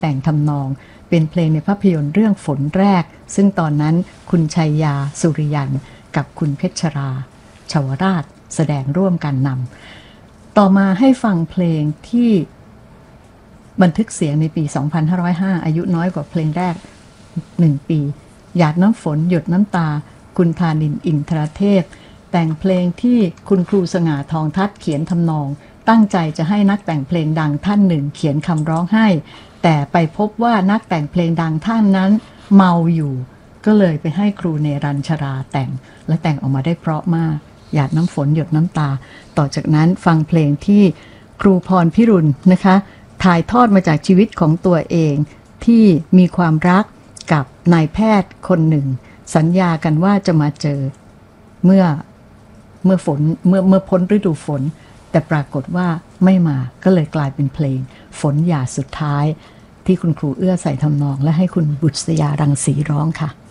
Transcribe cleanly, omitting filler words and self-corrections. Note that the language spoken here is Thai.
แต่งทำนองเป็นเพลงในภาพยนตร์เรื่องฝนแรกซึ่งตอนนั้นคุณชัยยาสุริยันกับคุณเพชรราชวราชแสดงร่วมกันนำต่อมาให้ฟังเพลงที่บันทึกเสียงในปี 2505 อายุน้อยกว่าเพลงแรก1 ปีหยาดน้ำฝนหยดน้ำตาคุณธานินทร์อินทรเทพแต่งเพลงที่คุณครูสง่าทองทัศน์เขียนทำนองตั้งใจจะให้นักแต่งเพลงดังท่านหนึ่งเขียนคำร้องให้แต่ไปพบว่านักแต่งเพลงดังท่านนั้นเมาอยู่ก็เลยไปให้ครูเนรัญชราแต่งและแต่งออกมาได้เพราะมากหยาดน้ำฝนหยดน้ำตาต่อจากนั้นฟังเพลงที่ครูพรพิรุณนะคะถ่ายทอดมาจากชีวิตของตัวเองที่มีความรักกับนายแพทย์คนหนึ่งสัญญากันว่าจะมาเจอเมื่อพ้นฤดูฝนแต่ปรากฏว่าไม่มาก็เลยกลายเป็นเพลงฝนหยาดสุดท้ายที่คุณครูเอื้อใส่ทำนองและให้คุณบุษยารังสีร้องค่ะ